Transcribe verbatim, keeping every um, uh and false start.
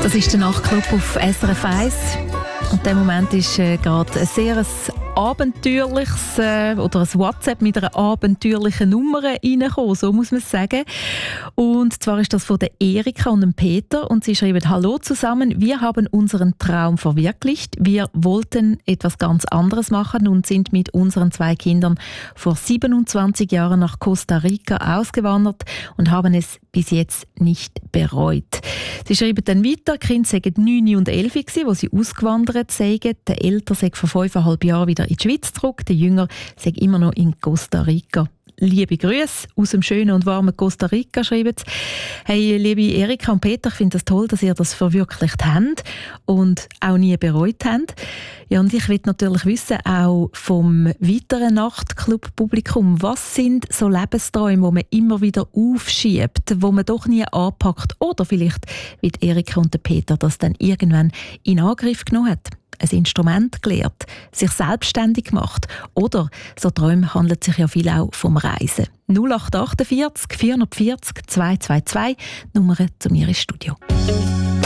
Das ist der Nachtclub auf S R F eins. Und der Moment ist äh, gerade ein sehr ein abenteuerliches äh, oder ein WhatsApp mit einer abenteuerlichen Nummer reingekommen, so muss man sagen. Und zwar ist das von der Erika und dem Peter und sie schreiben: Hallo zusammen, wir haben unseren Traum verwirklicht. Wir wollten etwas ganz anderes machen und sind mit unseren zwei Kindern vor siebenundzwanzig Jahren nach Costa Rica ausgewandert und haben es bis jetzt nicht bereut. Sie schreiben dann weiter, die Kinder seien neun und elf, als sie ausgewandert seien. Der Ältere sei vor fünfeinhalb Jahren wieder in die Schweiz zurück, der Jünger sei immer noch in Costa Rica. Liebe Grüße aus dem schönen und warmen Costa Rica, schreiben sie. Hey, liebe Erika und Peter, ich finde es das toll, dass ihr das verwirklicht habt und auch nie bereut habt. Ja, und ich will natürlich wissen, auch vom weiteren Nachtclub-Publikum, was sind so Lebensträume, die man immer wieder aufschiebt, wo man doch nie anpackt oder vielleicht, wie die Erika und der Peter das dann irgendwann in Angriff genommen hat. Ein Instrument gelernt, sich selbstständig gemacht oder, so Träume handelt sich ja viel auch vom Reisen. null acht acht vier vier vier zehn zwei zwei zwei, Nummer zu mir ins Studio.